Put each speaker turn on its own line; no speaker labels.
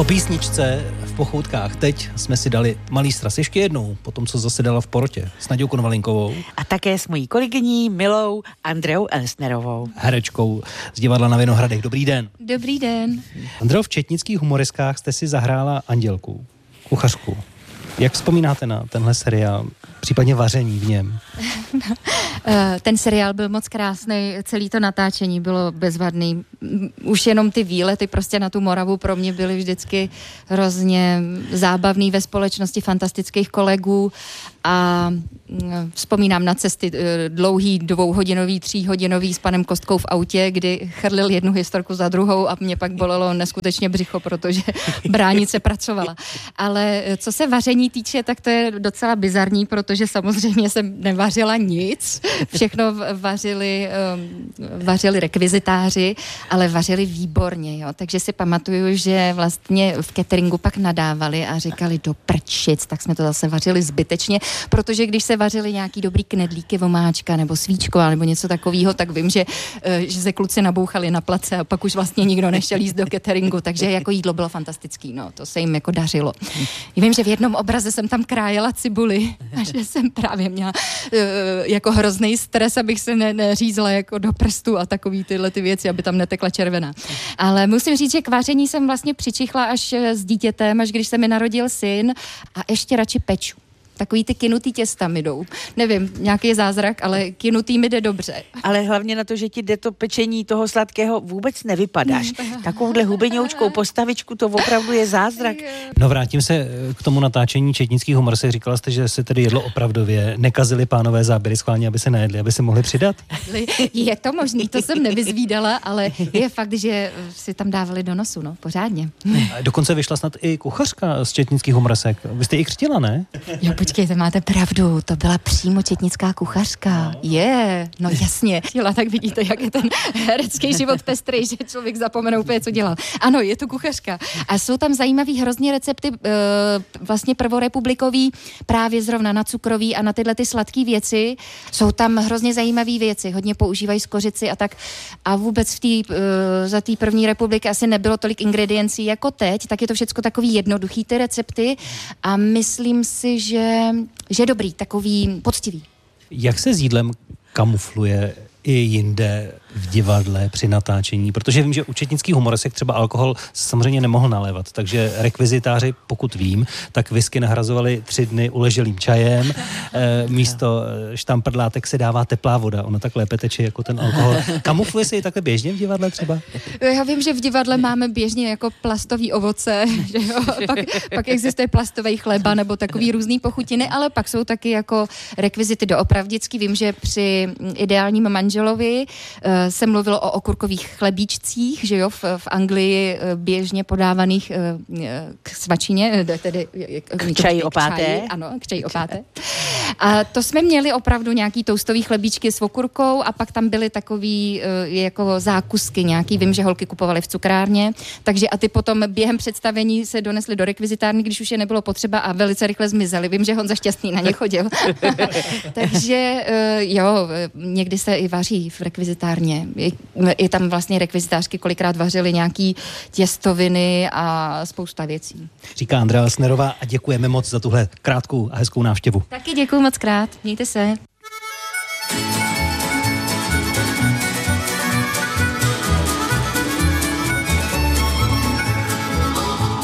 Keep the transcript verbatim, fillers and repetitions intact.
Po písničce v Pochoutkách teď jsme si dali malý sraz ještě jednou, po tom, co zasedala v porotě s Naďou Konvalinkovou.
A také s mojí kolegyní Milou Andreou Elsnerovou.
Herečkou z divadla na Vinohradech. Dobrý den.
Dobrý den.
Andreo, v četnických humoriskách jste si zahrála Andělku, kuchařku. Jak vzpomínáte na tenhle seriál, případně vaření v něm?
Ten seriál byl moc krásný, celý to natáčení bylo bezvadný. Už jenom ty výlety prostě na tu Moravu pro mě byly vždycky hrozně zábavný ve společnosti fantastických kolegů a vzpomínám na cesty dlouhý, dvouhodinový, tříhodinový s panem Kostkou v autě, kdy chrlil jednu historku za druhou a mě pak bolelo neskutečně břicho, protože bránice pracovala. Ale co se vaření týče, tak to je docela bizarní, protože samozřejmě jsem nevařila nic. Všechno vařili, vařili rekvizitáři, ale vařili výborně, jo. Takže si pamatuju, že vlastně v cateringu pak nadávali a říkali do prčic, tak jsme to zase vařili zbytečně, protože když se vařili nějaký dobrý knedlíky, vomáčka nebo svíčková nebo něco takového, tak vím, že, že se kluci nabouchali na place a pak už vlastně nikdo nešel jíst do cateringu, takže jako jídlo bylo fantastický, no, to se jim jako dařilo. Vím, že v jednom obraze jsem tam krájela cibuli a že jsem právě měla uh, jako hrozný stres, abych se ne, neřízla jako do prstu a takový tyhle ty věci, aby tam netekla červená. Ale musím říct, že k vaření jsem vlastně přičichla až s dítětem, až když se mi narodil syn a ještě radši peču. Takový ty kynutý těsta mi jdou. Nevím, nějaký zázrak, ale kynutý mi jde dobře.
Ale hlavně na to, že ti jde to pečení toho sladkého, vůbec nevypadáš. Takovouhle hubeňoučkou postavičku, to opravdu je zázrak.
No vrátím se k tomu natáčení četnických humorsek. Říkala jste, že se tedy jedlo opravdově. Nekazili pánové záběry schválně, aby se nejedli, aby se mohli přidat?
Je to možný, to jsem nevyzvídala, ale je fakt, že si tam dávali do nosu, no, pořádně.
Dokonce vyšla snad i kuchařka z četnických humorsek. Vy jste ji křtila, ne?
Jo, počkejte, máte pravdu, to byla přímo četnická kuchařka. Je, yeah, no jasně. Chtěla, tak vidíte, jak je ten herecký život pestrý, že člověk zapomene úplně, co dělal. Ano, je to kuchařka. A jsou tam zajímavý hrozně recepty, vlastně prvorepublikový, právě zrovna na cukroví a na tyhle ty sladké věci. Jsou tam hrozně zajímavé věci, hodně používají skořici a tak. A vůbec v tý, za té první republiky asi nebylo tolik ingrediencí jako teď, tak je to všecko takový jednoduchý ty recepty a myslím si, že že je dobrý, takový poctivý.
Jak se s jídlem kamufluje i jinde v divadle při natáčení? Protože vím, že u četnických humoresek třeba alkohol samozřejmě nemohl nalévat, takže rekvizitáři, pokud vím, tak whisky nahrazovali tři dny uleželým čajem, e, místo štamprdlátek se dává teplá voda, ona tak lépe teče jako ten alkohol. Kamufluje se i takhle běžně v divadle třeba?
Já vím, že v divadle máme běžně jako plastový ovoce, že jo? Pak, pak existuje plastový chleba nebo takový různý pochutiny, ale pak jsou taky jako rekvizity doopravdicky. Vím, že při Ideálním manželovi se mluvilo o okurkových chlebíčcích, že jo, v, v Anglii běžně podávaných k svačině, tedy
k čaji opáté.
Ano, k čaji opáté. A to jsme měli opravdu nějaký toustový chlebíčky s okurkou a pak tam byly takový jako zákusky nějaký, vím, že holky kupovaly v cukrárně, takže a ty potom během představení se donesly do rekvizitárny, když už je nebylo potřeba a velice rychle zmizely. Vím, že Honza Šťastný na ně chodil. Takže jo, někdy se i vaří v rekvizitárně. I, i tam vlastně rekvizitářky kolikrát vařily nějaký těstoviny a spousta věcí.
Říká Andrea Elsnerová a děkujeme moc za tuhle krátkou a hezkou návštěvu.
Taky děkuju moc krát. Mějte se.